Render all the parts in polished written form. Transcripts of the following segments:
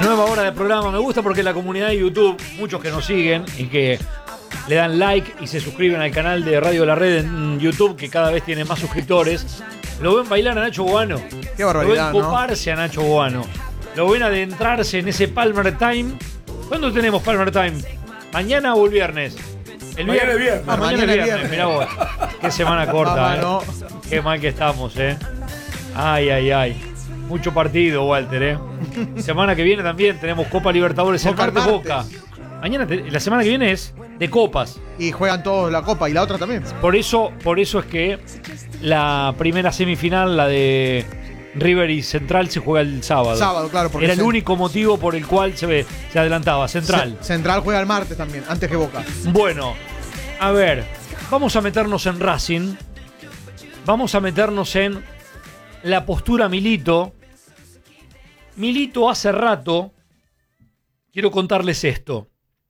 Nueva hora de programa. Me gusta porque la comunidad de YouTube, muchos que nos siguen y que le dan like y se suscriben al canal de Radio La Red en YouTube, que cada vez tiene más suscriptores, lo ven bailar a Nacho Boano. Qué barbaridad, lo ven coparse, ¿no? A Nacho Boano. Lo ven adentrarse en ese Palmer Time. ¿Cuándo tenemos Palmer Time? ¿Mañana o el viernes? El mañana es viernes. Mañana es viernes. Mirá vos. Qué semana corta, no. Qué mal que estamos, Ay, ay, ay. Mucho partido, Walter, Semana que viene también tenemos Copa Libertadores, el martes Boca. Mañana, la semana que viene es de copas. Y juegan todos la Copa y la otra también. Por eso es que la primera semifinal, la de River y Central, se juega el sábado. Sábado, claro. Porque era el único motivo por el cual se adelantaba. Central. Central juega el martes también, antes que Boca. Bueno, a ver, vamos a meternos en Racing. Vamos a meternos en la postura Milito. Milito hace rato, quiero contarles esto.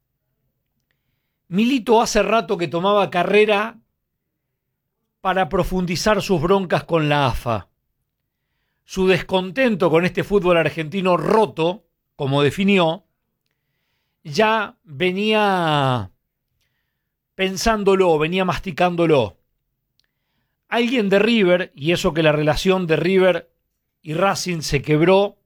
Milito hace rato que tomaba carrera para profundizar sus broncas con la AFA. Su descontento con este fútbol argentino roto, como definió, ya venía pensándolo, venía masticándolo. Alguien de River, y eso que la relación de River y Racing se quebró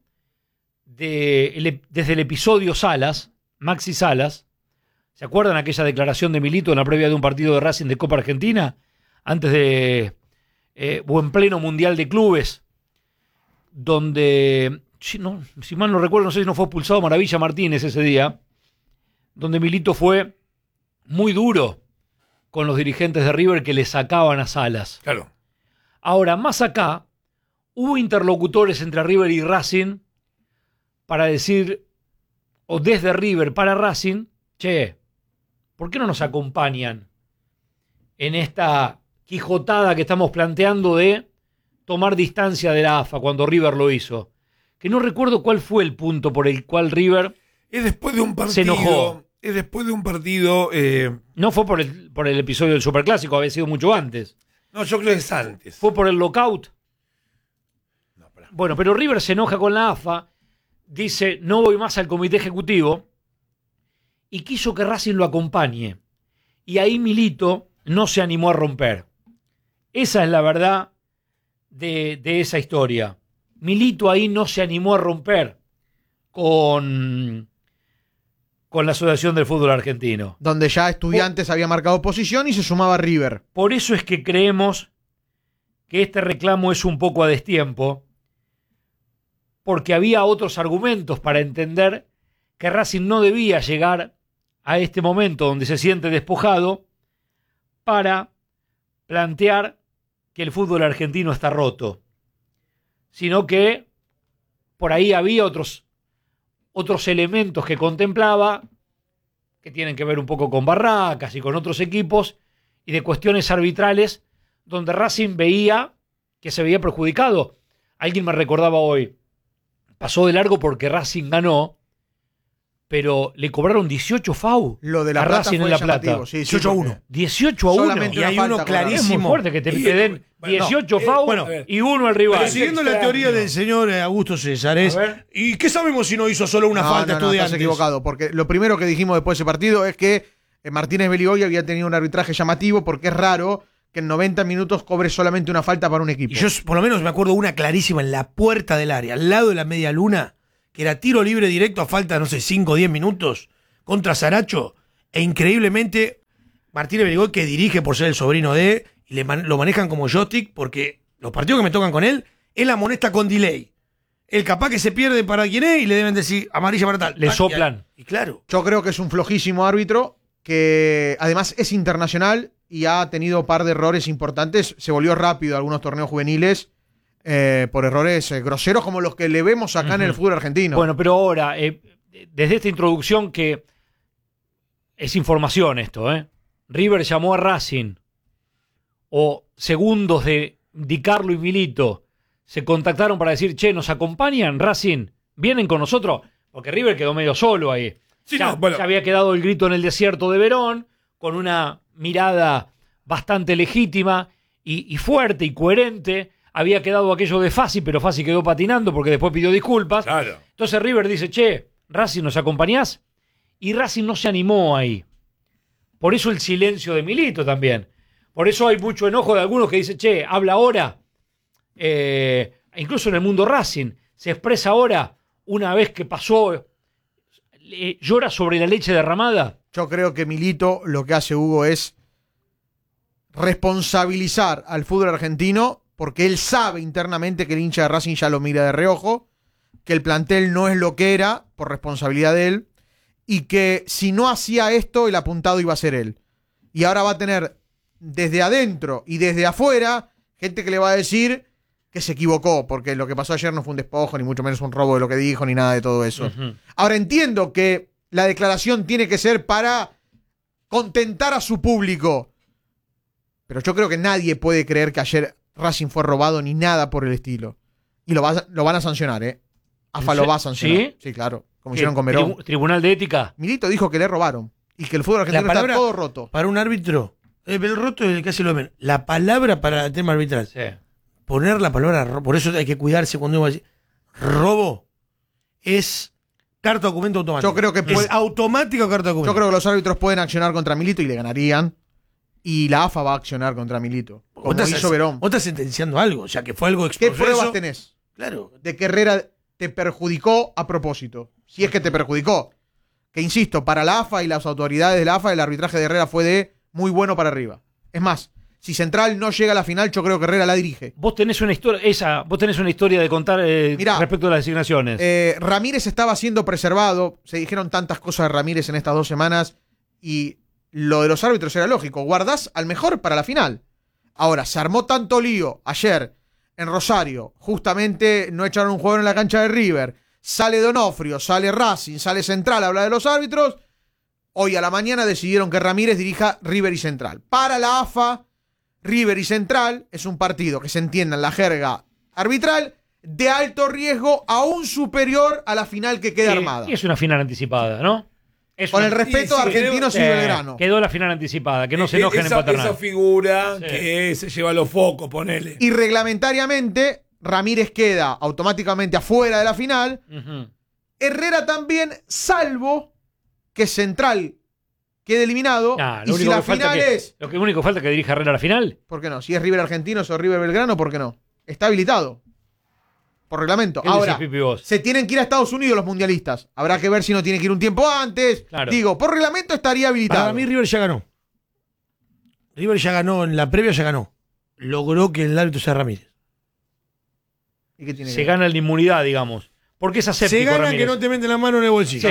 desde el episodio Salas, Maxi Salas. ¿Se acuerdan aquella declaración de Milito en la previa de un partido de Racing de Copa Argentina? Antes de o en pleno Mundial de Clubes, donde, si mal no recuerdo, no sé si no fue expulsado Maravilla Martínez ese día, donde Milito fue muy duro con los dirigentes de River que le sacaban a Salas. Claro. Ahora, más acá, hubo interlocutores entre River y Racing para decir, o desde River para Racing, che, ¿por qué no nos acompañan en esta quijotada que estamos planteando de tomar distancia de la AFA cuando River lo hizo? Que no recuerdo cuál fue el punto por el cual River es después de un partido, se enojó. Es después de un partido... No fue por el episodio del Superclásico, había sido mucho antes. No, yo creo que es antes. ¿Fue por el lockout? No, bueno, pero River se enoja con la AFA, dice, no voy más al comité ejecutivo, y quiso que Racing lo acompañe. Y ahí Milito no se animó a romper. Esa es la verdad de esa historia. Milito ahí no se animó a romper con la Asociación del Fútbol Argentino. Donde ya Estudiantes había marcado posición y se sumaba River. Por eso es que creemos que este reclamo es un poco a destiempo, porque había otros argumentos para entender que Racing no debía llegar a este momento donde se siente despojado para plantear que el fútbol argentino está roto, sino que por ahí había otros elementos que contemplaba, que tienen que ver un poco con Barracas y con otros equipos, y de cuestiones arbitrales donde Racing veía que se veía perjudicado. Alguien me recordaba hoy, pasó de largo porque Racing ganó, pero le cobraron 18 FAU. Lo de La a Plata Racing fue en La llamativo, Plata. sí, 18-1. 18-1. Solamente Y hay uno falta, clarísimo. Es muy fuerte que te den 18 FAU y uno al rival. Pero siguiendo la teoría del señor Augusto César, ¿y qué sabemos si no hizo solo una falta Estudiantes? Estás equivocado, porque lo primero que dijimos después de ese partido es que Martínez Beligoy había tenido un arbitraje llamativo, porque es raro que en 90 minutos cobre solamente una falta para un equipo. Y yo por lo menos me acuerdo una clarísima en la puerta del área, al lado de la media luna, que era tiro libre directo a falta, no sé, 5 o 10 minutos, contra Saracho, e increíblemente Martínez Beligoy, que dirige por ser el sobrino de, y lo manejan como joystick, porque los partidos que me tocan con él, él amonesta con delay. El capaz que se pierde para quien es y le deben decir amarilla para tal. Le soplan. Y claro. Yo creo que es un flojísimo árbitro, que además es internacional y ha tenido un par de errores importantes. Se volvió rápido a algunos torneos juveniles por errores groseros como los que le vemos acá en el fútbol argentino. Bueno, pero ahora, desde esta introducción que es información esto, River llamó a Racing, o segundos de Di Carlo y Milito se contactaron para decir, che, ¿nos acompañan? Racing, ¿vienen con nosotros? Porque River quedó medio solo ahí. Sí, ya había quedado el grito en el desierto de Verón, con una mirada bastante legítima y fuerte y coherente. Había quedado aquello de Fassi, pero Fassi quedó patinando porque después pidió disculpas. Claro. Entonces River dice, che, Racing, ¿nos acompañás? Y Racing no se animó ahí. Por eso el silencio de Milito también. Por eso hay mucho enojo de algunos que dicen, che, habla ahora. Incluso en el mundo Racing se expresa ahora, una vez que pasó, llora sobre la leche derramada. Yo creo que Milito lo que hace, Hugo, es responsabilizar al fútbol argentino, porque él sabe internamente que el hincha de Racing ya lo mira de reojo, que el plantel no es lo que era por responsabilidad de él, y que si no hacía esto, el apuntado iba a ser él. Y ahora va a tener desde adentro y desde afuera gente que le va a decir que se equivocó, porque lo que pasó ayer no fue un despojo, ni mucho menos un robo de lo que dijo, ni nada de todo eso. Uh-huh. Ahora entiendo que la declaración tiene que ser para contentar a su público, pero yo creo que nadie puede creer que ayer Racing fue robado ni nada por el estilo. Y lo van a sancionar, ¿eh? AFA lo va a sancionar. ¿Sí? Sí, claro. Como hicieron con Verón. Tribunal de Ética. Milito dijo que le robaron y que el fútbol argentino está todo roto. Para un árbitro, el roto es el que hace lo menos. La palabra para el tema arbitral. Sí. Poner la palabra, por eso hay que cuidarse cuando uno va a decir robo, es carta documento automático. Yo creo que es automático carta documento. Yo creo que los árbitros pueden accionar contra Milito y le ganarían. Y la AFA va a accionar contra Milito, como hizo Verón. Vos estás sentenciando algo, o sea que fue algo ¿Qué expreso. pruebas tenés? Claro. De que Herrera te perjudicó a propósito. Si es que te perjudicó. Que insisto, para la AFA y las autoridades de la AFA, el arbitraje de Herrera fue de muy bueno para arriba. Es más, si Central no llega a la final, yo creo que Herrera la dirige. Vos tenés una historia de contar Mirá, respecto a las designaciones. Ramírez estaba siendo preservado. Se dijeron tantas cosas de Ramírez en estas 2 semanas. Y lo de los árbitros era lógico. Guardás al mejor para la final. Ahora, se armó tanto lío ayer en Rosario. Justamente no echaron un jugador en la cancha de River. Sale Donofrio, sale Racing, sale Central, habla de los árbitros. Hoy a la mañana decidieron que Ramírez dirija River y Central. Para la AFA, River y Central es un partido que se entienda en la jerga arbitral de alto riesgo, aún superior a la final que queda armada. Y es una final anticipada, ¿no? Con el respeto de Argentinos y Belgrano. Quedó la final anticipada, que no se enojen en Paternal. Esa figura que se lleva los focos, ponele. Y reglamentariamente, Ramírez queda automáticamente afuera de la final. Uh-huh. Herrera también, salvo que Central quede eliminado. Y si la final es... Lo que único falta es que dirija Herrera a la final. ¿Por qué no? Si es River Argentinos o River Belgrano, ¿por qué no? Está habilitado. Por reglamento. Ahora, se tienen que ir a Estados Unidos los mundialistas. Habrá que ver si no tiene que ir un tiempo antes. Claro. Digo, por reglamento estaría habilitado. Para mí River ya ganó. River ya ganó, en la previa ya ganó. Logró que el árbitro sea Ramírez. ¿Y qué tiene se gana la inmunidad, digamos. Porque es aséptico, se gana Ramírez. que no te meten la mano en el bolsillo. Sí.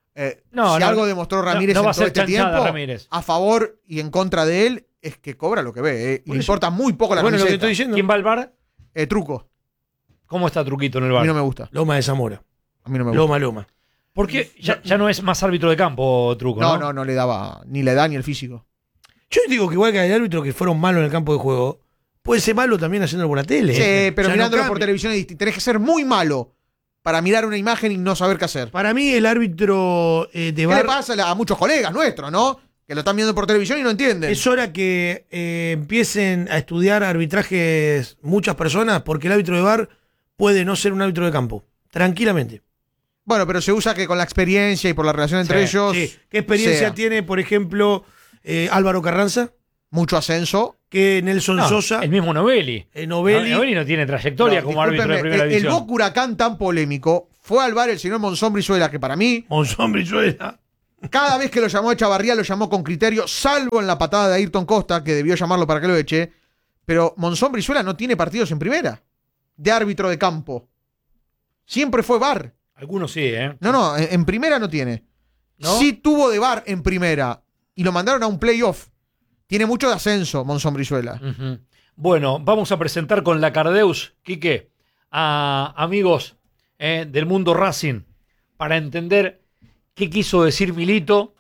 Si algo demostró Ramírez no va en a todo ser este chanchada, tiempo, Ramírez. a favor y en contra de él, es que cobra lo que ve. Y le importa muy poco la bueno, lo que camiseta. estoy diciendo. ¿Quién va al bar? Truco. ¿Cómo está Truquito en el A bar? mí no me gusta. Loma de Zamora. A mí no me gusta. Loma. ¿Por qué ya no es más árbitro de campo, Truco? No le daba ni la edad ni el físico. Yo digo que igual que hay árbitros que fueron malos en el campo de juego, puede ser malo también haciéndolo por la tele. Sí, pero Ya mirándolo no por cambia. televisión es distinto. Tenés que ser muy malo para mirar una imagen y no saber qué hacer. Para mí el árbitro de ¿Qué VAR le pasa a muchos colegas nuestros, no? Que lo están viendo por televisión y no entienden. es hora que empiecen a estudiar arbitrajes muchas personas, porque el árbitro de VAR puede no ser un árbitro de campo. Tranquilamente. Bueno, pero se usa que con la experiencia y por la relación entre ellos. Sí. ¿Qué experiencia sea. tiene, por ejemplo, Álvaro Carranza? Mucho ascenso. Que Nelson Sosa. El mismo Novelli. Novelli. Novelli no tiene trayectoria como árbitro de primera el división. Boca Huracán tan polémico fue al bar el señor Monzón Brizuela, que para mí, Monzón Brizuela. cada vez que lo llamó a Chavarría, lo llamó con criterio, salvo en la patada de Ayrton Costa, que debió llamarlo para que lo eche. Pero Monzón Brizuela no tiene partidos en primera, de árbitro de campo. Siempre fue VAR. Algunos sí, ¿eh? No, en primera no tiene. ¿No? Sí tuvo de VAR en primera y lo mandaron a un playoff. Tiene mucho de ascenso, Monzón Brizuela. Uh-huh. Bueno, vamos a presentar con la Cardeus, Quique, a amigos del mundo Racing para entender qué quiso decir Milito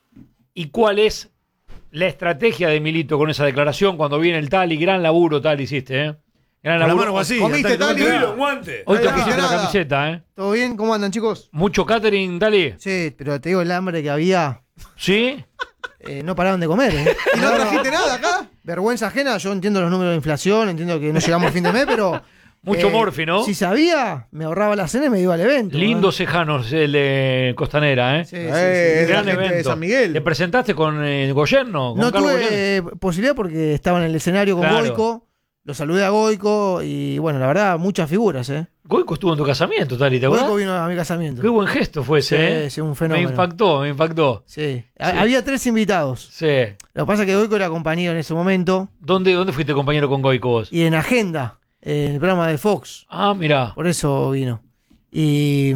y cuál es la estrategia de Milito con esa declaración cuando viene el Tali. Gran laburo, Tali, hiciste, ¿eh? Gran Con la laburo. mano vacía. ¿Comiste, Tali? Guante. Hoy te Ahí pusiste va. la camiseta, ¿eh? ¿Todo bien? ¿Cómo andan, chicos? Mucho catering, Tali. Sí, pero te digo el hambre que había. ¿Sí? No paraban de comer, ¿eh? ¿Y no trajiste nada acá? Vergüenza ajena, yo entiendo los números de inflación, entiendo que no llegamos a fin de mes, pero Mucho morfi, ¿no? Si sabía, me ahorraba la cena y me iba al evento. Lindos cejanos el de Costanera, ¿eh? Sí, Es de Gran la gente de evento. San Miguel. ¿Te presentaste con Goyerno? ¿Con No Carlos Goyerno? tuve posibilidad porque estaba en el escenario con Claro. Goico. Lo saludé a Goico y bueno, la verdad, muchas figuras, ¿eh? Goico estuvo en tu casamiento, Tali, ¿te acuerdas? Goico vino a mi casamiento. Qué buen gesto fue ese, ¿eh? Sí, un Me fenómeno. me impactó. Sí. Había 3 invitados. Sí. Lo que pasa es que Goico era compañero en ese momento ¿Dónde fuiste compañero con Goico vos? y en Agenda, en el programa de Fox. Ah, mirá. Por eso vino. Y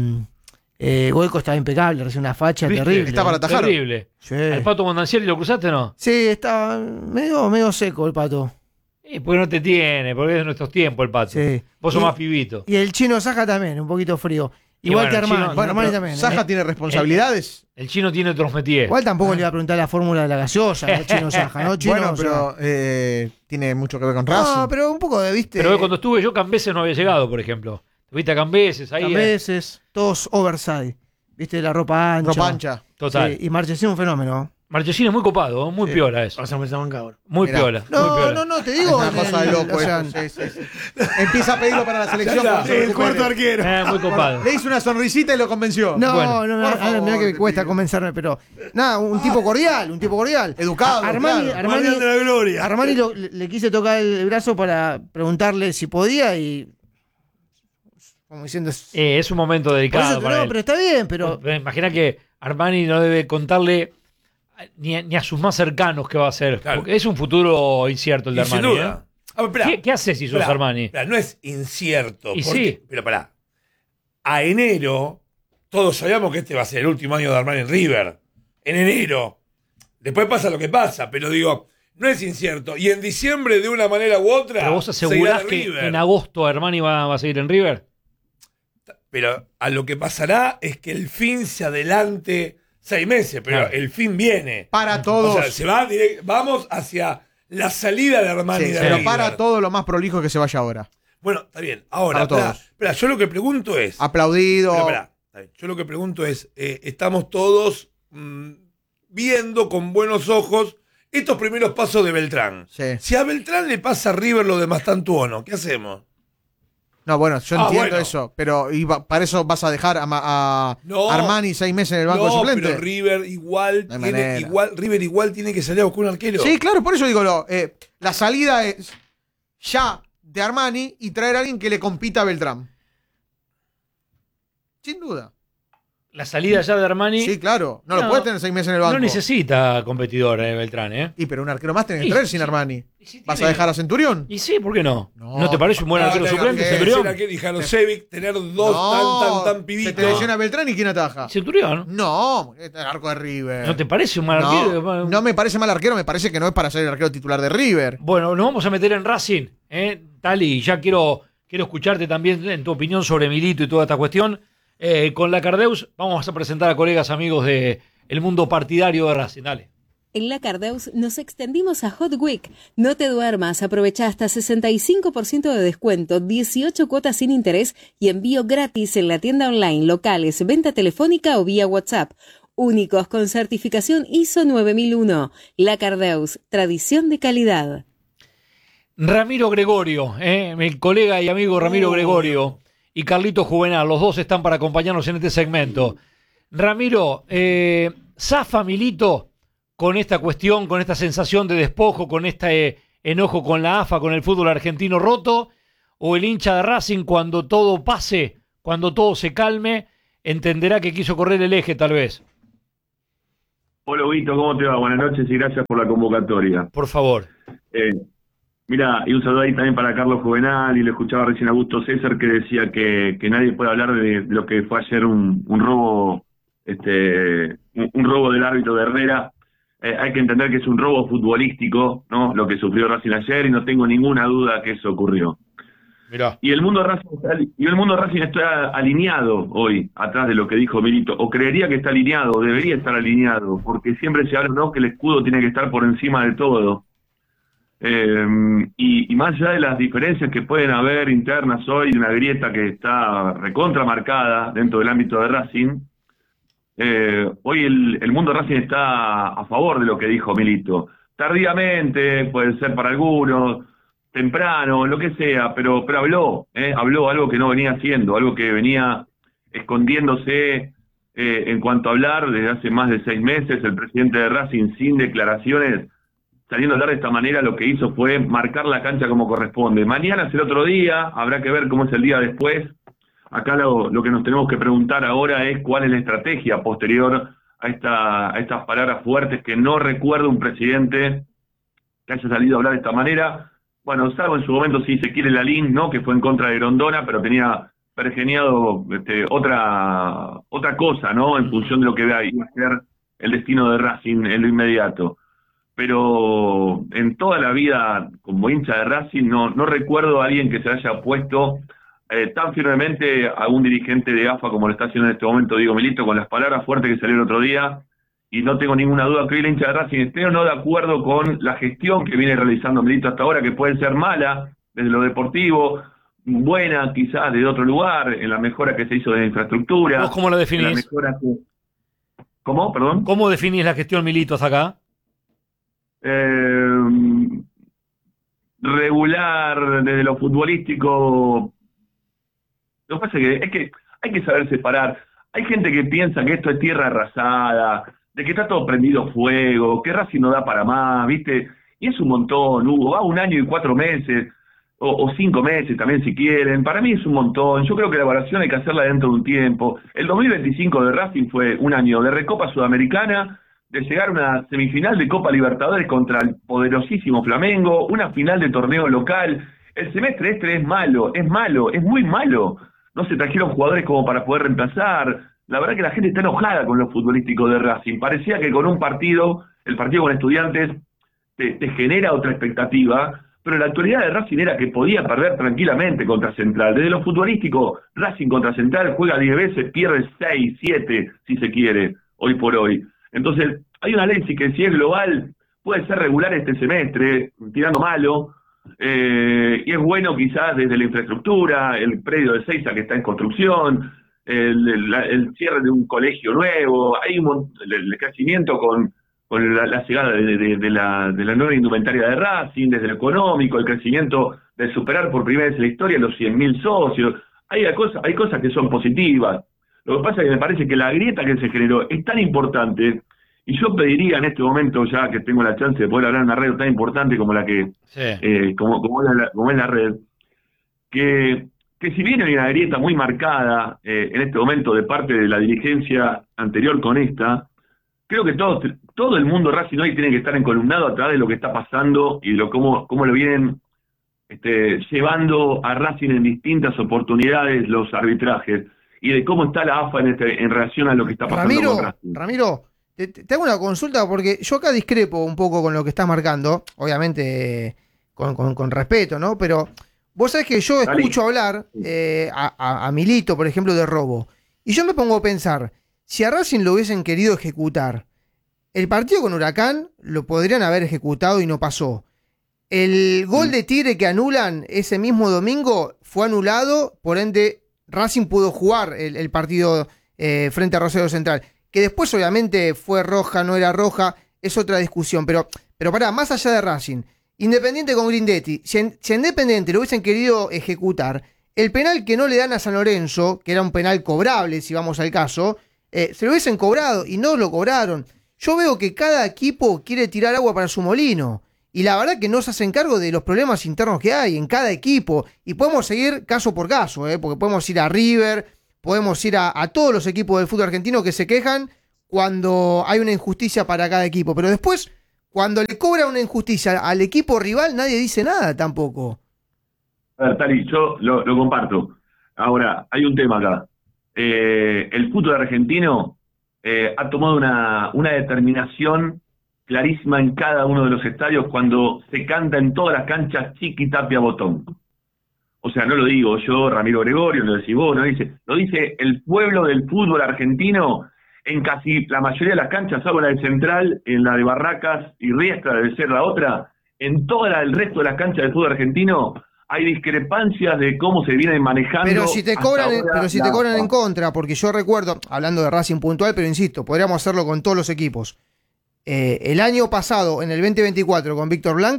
Goico estaba impecable, recién una facha ¿Viste? terrible. Está para atajar. Terrible. Sí. ¿Al Pato Mondancieri lo cruzaste o no? Sí, estaba medio seco el pato. Porque no te tiene, porque es de nuestros tiempos el Pato. Sí. Vos sos Y- más pibito. Y el chino Saja también, un poquito frío. Igual bueno, que el Armani. chino- Bueno, Armani pero también. Saja tiene responsabilidades. El chino tiene otros métiers. Igual tampoco le iba a preguntar la fórmula de la gaseosa, el chino Saja, ¿no? Chino, Bueno, o sea, pero tiene mucho que ver con Racing. no, pero un poco de, viste. Pero cuando estuve yo, Cambeses no había llegado, por ejemplo. Tuviste a Cambeses ahí. a veces, todos oversize. Viste, la ropa ancha. Ropa ancha. Total. Sí, y Marchesín un fenómeno. Marchesín es muy copado, muy Sí. piola eso. Vas a empezar a bancar ahora. Muy Mirá. piola. muy No, piola. no, te Es digo. una en cosa de el- loco o sea, esto. Sí. Empieza a pedirlo para la selección. Ya, cuando se El recupere. cuarto arquero. Muy copado. Le hizo una sonrisita y lo convenció. No, Bueno, no, por ahora favor, mirá que me te cuesta pido. convencerme, pero nada, un tipo cordial. Educado, Armani, claro. Guardián de la gloria. Armani le quise tocar el brazo para preguntarle si podía y como diciendo Es un momento por delicado eso, para no, él. pero está bien, pero Imagina que Armani no debe contarle ni a sus más cercanos qué va a hacer. Claro. Porque es un futuro incierto el de Y sin Armani. duda. A ver, ¿Eh? ¿Qué haces si sos Esperá, Armani? esperá, no es incierto. Y porque- sí. Pero pará. A enero, todos sabíamos que este va a ser el último año de Armani en River. En enero. Después pasa lo que pasa, pero digo, no es incierto. Y en diciembre, de una manera u otra. ¿Pero vos se irá asegurás de que River. en agosto Armani va a seguir en River? Pero a lo que pasará es que el fin se adelante 6 meses, pero Claro. el fin viene. Para todos. O sea, se va vamos hacia la salida de Armani Sí, de pero River. para todo lo más prolijo que se vaya ahora. Bueno, está bien. Ahora, Para todos. espera, yo lo que pregunto es. Aplaudido. Pero pará, está bien. Yo lo que pregunto es, estamos todos viendo con buenos ojos estos primeros pasos de Beltrán. Sí. Si a Beltrán le pasa a River lo de Mastantuono, ¿qué hacemos? No, bueno, yo Ah, entiendo bueno. eso, pero para eso vas a dejar a No. Armani 6 meses en el banco de No, suplente. pero River igual, No hay tiene, manera. River igual tiene que salir a buscar un arquero. Sí, claro, por eso digo, la salida es ya de Armani y traer a alguien que le compita a Beltrán. Sin duda. La salida ya de Armani Sí, claro. No, lo No, puedes tener 6 meses en el banco. no necesita competidor Beltrán, ¿eh? Y pero un arquero más tenés que Y- traer sin Armani. Y sí ¿Vas a tiene- dejar a Centurión? Y sí, ¿por qué no? No, ¿No te parece un buen arquero tenga suplente, que Centurión? ser arquero y Janosevic, tener dos tan Se pibitos. te lesiona Beltrán y ¿quién ataja? Centurión. No, es el arco de River. ¿No te parece un mal arquero? No, no me parece mal arquero, me parece que no es para ser el arquero titular de River. Bueno, nos vamos a meter en Racing, Tali, ya quiero escucharte también en tu opinión sobre Milito y toda esta cuestión. Con la Cardeus vamos a presentar a colegas amigos de el mundo partidario de Racing. Dale. En la Cardeus nos extendimos a Hot Week. No te duermas, aprovecha hasta 65% de descuento, 18 cuotas sin interés y envío gratis en la tienda online, locales, venta telefónica o vía WhatsApp. Únicos con certificación ISO 9001. La Cardeus, tradición de calidad. Ramiro Gregorio, mi colega y amigo Ramiro Gregorio y Carlito Juvenal, los dos están para acompañarnos en este segmento. Ramiro, ¿zafa Milito con esta cuestión, con esta sensación de despojo, con este enojo con la AFA, con el fútbol argentino roto? ¿O el hincha de Racing, cuando todo pase, cuando todo se calme, entenderá que quiso correr el eje tal vez? Hola, Huguito, ¿cómo te va? Buenas noches y gracias por la convocatoria. Por favor. Mira, y un saludo ahí también para Carlos Juvenal, y lo escuchaba recién a Augusto César que decía que nadie puede hablar de lo que fue ayer un robo, un robo del árbitro de Herrera. Hay que entender que es un robo futbolístico, ¿no? Lo que sufrió Racing ayer, y no tengo ninguna duda que eso ocurrió. Mirá. Y el mundo Racing está alineado hoy atrás de lo que dijo Milito, o creería que está alineado, o debería estar alineado, porque siempre se habla, ¿no?, que el escudo tiene que estar por encima de todo. Y más allá de las diferencias que pueden haber internas hoy, de una grieta que está recontramarcada dentro del ámbito de Racing, hoy el mundo Racing está a favor de lo que dijo Milito. Tardíamente, puede ser para algunos, temprano, lo que sea, pero habló algo que no venía haciendo, algo que venía escondiéndose en cuanto a hablar desde hace más de 6 meses. El presidente de Racing, sin declaraciones, saliendo a hablar de esta manera, lo que hizo fue marcar la cancha como corresponde. Mañana es el otro día, habrá que ver cómo es el día después. Acá lo que nos tenemos que preguntar ahora es cuál es la estrategia posterior a estas palabras fuertes, que no recuerdo un presidente que haya salido a hablar de esta manera. Bueno, salvo en su momento, si se quiere, Lalín, ¿no?, que fue en contra de Grondona, pero tenía pergeniado otra cosa, ¿no?, en función de lo que iba a ser el destino de Racing en lo inmediato. Pero en toda la vida, como hincha de Racing, no recuerdo a alguien que se haya opuesto tan firmemente a un dirigente de AFA como lo está haciendo en este momento Diego Milito, con las palabras fuertes que salió el otro día. Y no tengo ninguna duda que hoy la hincha de Racing esté o no de acuerdo con la gestión que viene realizando Milito hasta ahora, que puede ser mala desde lo deportivo, buena quizás desde otro lugar, en la mejora que se hizo de infraestructura. ¿Vos cómo lo definís? ¿Cómo? Perdón. ¿Cómo definís la gestión Milito hasta acá? Regular desde lo futbolístico. Lo que pasa es que hay que saber separar. Hay gente que piensa que esto es tierra arrasada, de que está todo prendido fuego, que Racing no da para más, ¿viste? Y es un montón, Hugo, va 1 año y 4 meses, o 5 meses también si quieren. Para mí es un montón. Yo creo que la evaluación hay que hacerla dentro de un tiempo. El 2025 de Racing fue un año de Recopa Sudamericana, de llegar a una semifinal de Copa Libertadores contra el poderosísimo Flamengo, una final de torneo local. El semestre este es malo, es muy malo. No se trajeron jugadores como para poder reemplazar. La verdad que la gente está enojada con lo futbolístico de Racing. Parecía que con un partido, el partido con Estudiantes, te genera otra expectativa, pero la actualidad de Racing era que podía perder tranquilamente contra Central. Desde lo futbolístico, Racing contra Central juega 10 veces, pierde 6, 7, si se quiere, hoy por hoy. Entonces, hay una ley que si es global, puede ser regular este semestre, tirando malo, y es bueno quizás desde la infraestructura, el predio de Seiza que está en construcción, el cierre de un colegio nuevo, hay el crecimiento con la llegada de la nueva indumentaria de Racing, desde lo económico, el crecimiento de superar por primera vez en la historia los 100.000 socios. Hay cosas que son positivas. Lo que pasa es que me parece que la grieta que se generó es tan importante, y yo pediría en este momento, ya que tengo la chance de poder hablar en una red tan importante como la que como es la red, que si bien hay una grieta muy marcada en este momento de parte de la dirigencia anterior con esta, creo que todo el mundo Racing hoy tiene que estar encolumnado a través de lo que está pasando y de cómo lo vienen llevando a Racing en distintas oportunidades los arbitrajes, y de cómo está la AFA en relación a lo que está pasando con Racing. Ramiro, te hago una consulta porque yo acá discrepo un poco con lo que estás marcando, obviamente con respeto, ¿no? Pero vos sabés que yo escucho hablar a Milito, por ejemplo, de robo, y yo me pongo a pensar, si a Racing lo hubiesen querido ejecutar, el partido con Huracán lo podrían haber ejecutado y no pasó. El gol de Tigre que anulan ese mismo domingo fue anulado, por ende Racing pudo jugar el partido frente a Rosario Central. Que después obviamente fue roja, no era roja, es otra discusión. Pero pará, más allá de Racing, Independiente con Grindetti, si a Independiente lo hubiesen querido ejecutar, el penal que no le dan a San Lorenzo, que era un penal cobrable, si vamos al caso, se lo hubiesen cobrado y no lo cobraron. Yo veo que cada equipo quiere tirar agua para su molino. Y la verdad que no se hacen cargo de los problemas internos que hay en cada equipo. Y podemos seguir caso por caso, porque podemos ir a River, podemos ir a todos los equipos del fútbol argentino que se quejan cuando hay una injusticia para cada equipo. Pero después, cuando le cobra una injusticia al equipo rival, nadie dice nada tampoco. A ver, Tari, yo lo comparto. Ahora, hay un tema acá. El fútbol argentino ha tomado una determinación clarísima en cada uno de los estadios cuando se canta en todas las canchas Chiqui Tapia Botón. O sea, no lo digo yo, Ramiro Gregorio, lo decís vos, lo dice el pueblo del fútbol argentino en casi la mayoría de las canchas, salvo la de Central, en la de Barracas y Riestra debe ser la otra. En toda el resto de las canchas del fútbol argentino hay discrepancias de cómo se vienen manejando. Pero si te cobran en contra, porque yo recuerdo, hablando de Racing puntual, pero insisto, podríamos hacerlo con todos los equipos. El año pasado, en el 2024, con Víctor Blanco,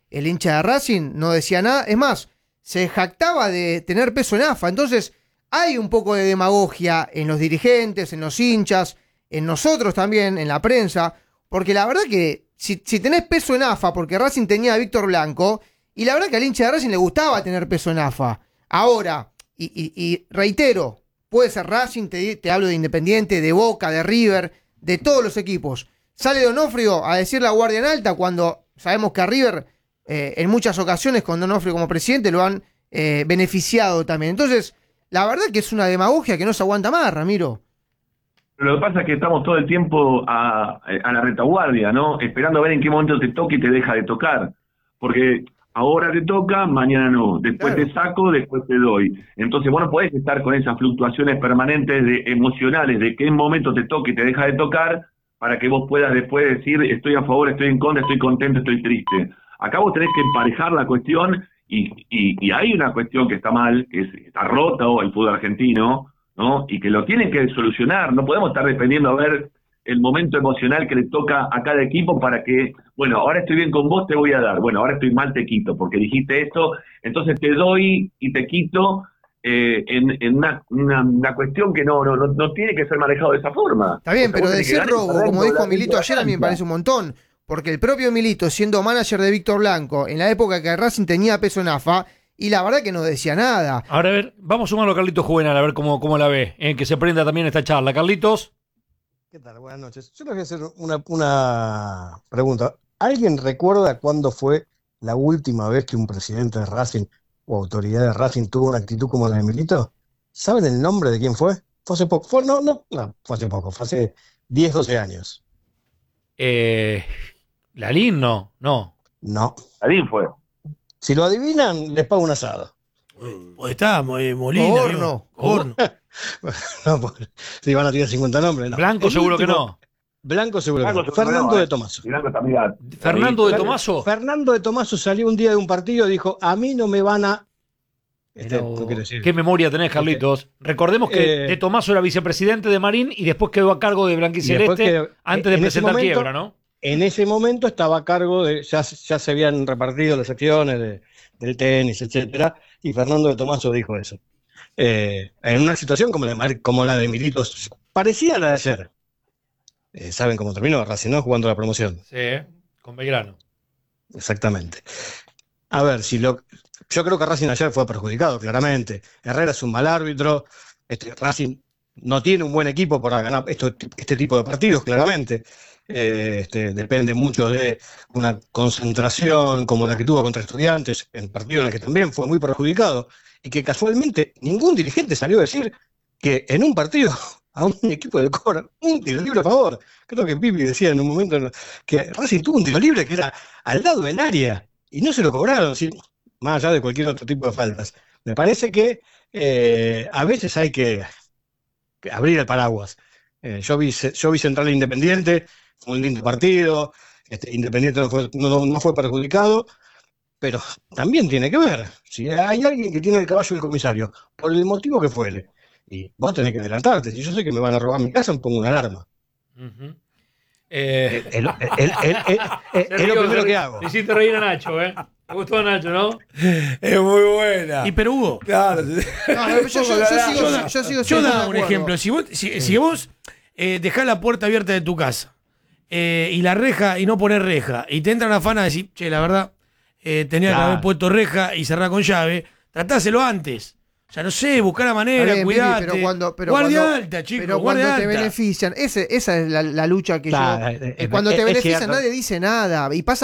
el hincha de Racing, no decía nada. Es más, se jactaba de tener peso en AFA. Entonces, hay un poco de demagogia en los dirigentes, en los hinchas, en nosotros también, en la prensa, porque la verdad que si tenés peso en AFA, porque Racing tenía a Víctor Blanco, y la verdad que al hincha de Racing le gustaba tener peso en AFA. Ahora, y reitero, puede ser Racing, te hablo de Independiente, de Boca, de River, de todos los equipos. Sale Donofrio a decir la guardia en alta cuando sabemos que a River en muchas ocasiones con Donofrio como presidente lo han beneficiado también. Entonces, la verdad que es una demagogia que no se aguanta más, Ramiro. Lo que pasa es que estamos todo el tiempo a la retaguardia, ¿no? Esperando a ver en qué momento te toca y te deja de tocar. Porque ahora te toca, mañana no. Después te saco, después te doy. Entonces vos no podés estar con esas fluctuaciones permanentes emocionales de qué momento te toca y te deja de tocar para que vos puedas después decir estoy a favor, estoy en contra, estoy contento, estoy triste. Acá vos tenés que emparejar la cuestión y hay una cuestión que está mal, que está roto el fútbol argentino, ¿no? Y que lo tienen que solucionar. No podemos estar dependiendo a ver el momento emocional que le toca a cada equipo para que, bueno, ahora estoy bien con vos, te voy a dar. Bueno, ahora estoy mal, te quito, porque dijiste esto, entonces te doy y te quito en una cuestión que no tiene que ser manejado de esa forma. Está bien, pero decir robo, como dijo Milito la ayer, a mí me parece un montón. Porque el propio Milito, siendo manager de Víctor Blanco, en la época que Racing tenía peso en AFA, y la verdad que no decía nada. Ahora, a ver, vamos a sumarlo a Carlitos Juvenal, a ver cómo la ve, que se prenda también esta charla. Carlitos. ¿Qué tal? Buenas noches. Yo les voy a hacer una pregunta. ¿Alguien recuerda cuándo fue la última vez que un presidente de Racing o autoridad de Racing tuvo una actitud como la de Milito? ¿Saben el nombre de quién fue? Fue hace poco. Fue hace poco. Fue hace 10, 12 años. ¿Lalín? No. No. Lalín fue. Si lo adivinan, les pago un asado. Pues está, Molina. Horno. No, si van a tirar 50 nombres. No. Blanco seguro que no. Blanco seguro que no. Fernando de Tomaso. ¿Fernando de Tomaso? Fernando de Tomaso salió un día de un partido y dijo, a mí no me van a... no quiero decir. ¿Qué memoria tenés, Carlitos? Recordemos que de Tomaso era vicepresidente de Marín y después quedó a cargo de Blanquiceleste antes de presentar quiebra, ¿no? En ese momento estaba a cargo de, ya se habían repartido las acciones del tenis, etcétera, y Fernando de Tomaso dijo eso. En una situación como la de Milito, parecía la de ayer. ¿Saben cómo terminó? Racing, ¿no? Jugando la promoción. Sí, con Belgrano. Exactamente. A ver, yo creo que Racing ayer fue perjudicado, claramente. Herrera es un mal árbitro, Racing no tiene un buen equipo para ganar este tipo de partidos, claramente. Depende mucho de una concentración como la que tuvo contra Estudiantes, en partido en el que también fue muy perjudicado, y que casualmente ningún dirigente salió a decir que en un partido a un equipo le cobran un tiro libre a favor. Creo que Pipi decía en un momento que Racing tuvo un tiro libre que era al lado del área y no se lo cobraron, más allá de cualquier otro tipo de faltas. Me parece que a veces hay que abrir el paraguas. Yo vi Central Independiente, fue un lindo partido, Independiente no fue perjudicado, pero también tiene que ver, si hay alguien que tiene el caballo del comisario, por el motivo que fuere, y vos tenés que adelantarte, si yo sé que me van a robar mi casa, me pongo una alarma. Uh-huh. Es lo primero que hago. Le hiciste reír a Nacho, ¿eh? ¿Te gustó a Nacho, no? Es muy buena. Y pero Hugo. Claro. Yo daba un ejemplo. Si vos dejás la puerta abierta de tu casa y la reja y no poner reja y te entran afanas a decir, che, la verdad, tenía que haber puesto reja y cerrar con llave, tratáselo antes. O sea, no sé, buscar la manera, cuidate. Guardia alta, chicos. Pero cuando te benefician, esa es la lucha que yo... Cuando te benefician nadie dice nada. Y pasa